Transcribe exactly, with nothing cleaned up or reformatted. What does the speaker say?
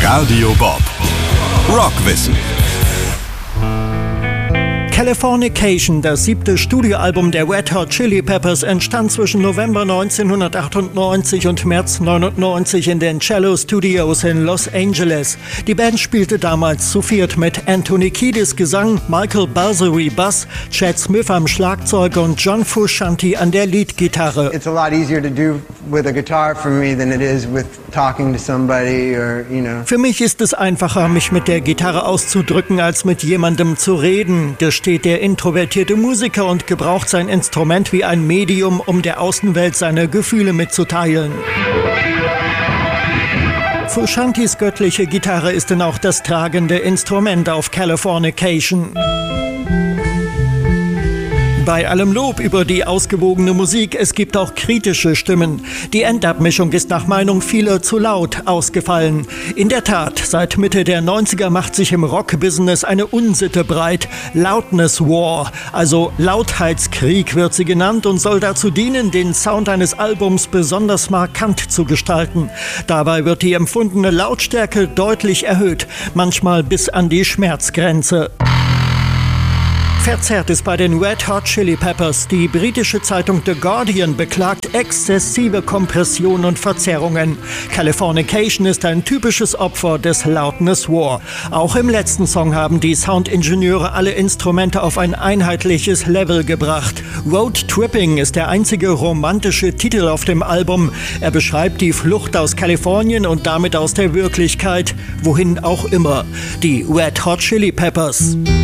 Radio Bob. Rockwissen. Californication, das siebte Studioalbum der Red Hot Chili Peppers, entstand zwischen November neunzehnhundertachtundneunzig und März neunundneunzig in den Cello Studios in Los Angeles. Die Band spielte damals zu viert mit Anthony Kiedis Gesang, Michael Balseri Bass, Chad Smith am Schlagzeug und John Frusciante an der Leadgitarre. It's a lot easier to do with a guitar for me than it is with talking to somebody or, you know. Für mich ist es einfacher, mich mit der Gitarre auszudrücken, als mit jemandem zu reden, gesteht der introvertierte Musiker und gebraucht sein Instrument wie ein Medium, um der Außenwelt seine Gefühle mitzuteilen. Frusciantes göttliche Gitarre ist denn auch das tragende Instrument auf Californication. Bei allem Lob über die ausgewogene Musik, es gibt auch kritische Stimmen. Die Endabmischung ist nach Meinung vieler zu laut ausgefallen. In der Tat, seit Mitte der neunziger macht sich im Rock-Business eine Unsitte breit. Loudness War, also Lautheitskrieg wird sie genannt und soll dazu dienen, den Sound eines Albums besonders markant zu gestalten. Dabei wird die empfundene Lautstärke deutlich erhöht, manchmal bis an die Schmerzgrenze. Verzerrt ist bei den Red Hot Chili Peppers. Die britische Zeitung The Guardian beklagt exzessive Kompression und Verzerrungen. Californication ist ein typisches Opfer des Loudness War. Auch im letzten Song haben die Soundingenieure alle Instrumente auf ein einheitliches Level gebracht. Road Tripping ist der einzige romantische Titel auf dem Album. Er beschreibt die Flucht aus Kalifornien und damit aus der Wirklichkeit, wohin auch immer. Die Red Hot Chili Peppers.